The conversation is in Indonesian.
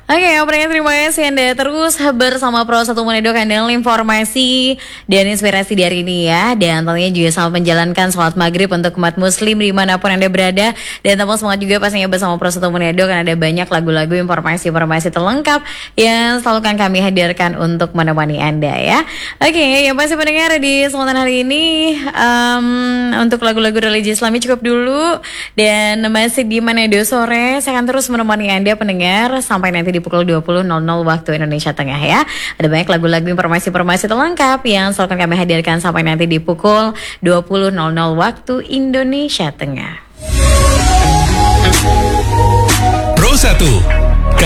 Oke, pendengar terima kasih Anda terus bersama Pro 1 Manado Kandang informasi dan inspirasi di hari ini ya. Dan tentunya juga selamat menjalankan sholat maghrib untuk umat muslim dimanapun Anda berada. Dan tetap semangat juga pastinya bersama Pro 1 Manado karena ada banyak lagu-lagu informasi-informasi terlengkap yang selalu akan kami hadirkan untuk menemani Anda ya. Oke, yang pasti pendengar di kesempatan hari ini untuk lagu-lagu religi Islami cukup dulu. Dan masih di Manado sore, saya akan terus menemani Anda pendengar sampai nanti di pukul 20.00 waktu Indonesia Tengah ya. Ada banyak lagu-lagu informasi-informasi terlengkap yang selalu kami hadirkan sampai nanti di pukul 20.00 waktu Indonesia Tengah. Pro 1